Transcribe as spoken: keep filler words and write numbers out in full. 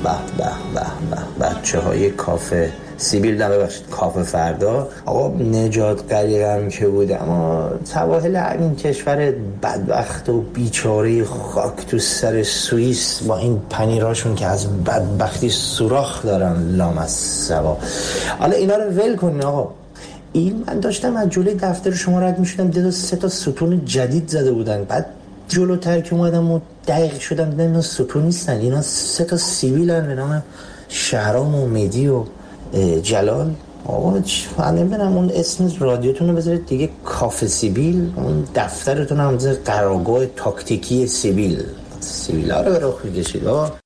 به به به به بچه های کافه سیبیل، نه ببخشید کافه فردا. آقا نجات غریقم که بود، اما سواحل همین کشور بدبخت و بیچاره خاک تو سر سوئیس با این پنیراشون که از بدبختی سوراخ دارن لامصبا. حالا اینا رو ول کنین آقا. این من داشتم از جلوی دفتر شما رد میشدم، دیدم سه تا ستون جدید زده بودن. بعد جلوتر که اومدم و دقیق شدم دیدم اینا ستون نیستن، اینا سه تا سیبیلن به نام شهرام و مهدی و جلال. آقا من نمیدونم اون اسم رادیوتون رو بذارید دیگه کافه سیبیل، اون دفترتون هم بذارید قرارگاه تاکتیکی سیبیل. سیبیل ها رو به رخ میکشید آقا.